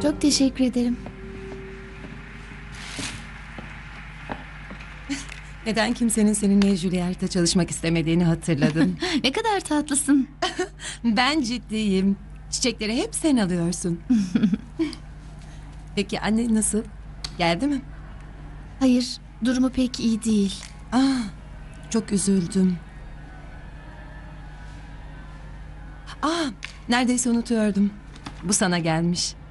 Çok teşekkür ederim. Neden kimsenin seninle Juilliard'da çalışmak istemediğini hatırladım. Ne kadar tatlısın. Ben ciddiyim. Çiçekleri hep sen alıyorsun. Peki anne nasıl? Geldi mi? Hayır, durumu pek iyi değil. Ah, çok üzüldüm. Ah, neredeyse unutuyordum. Bu sana gelmiş.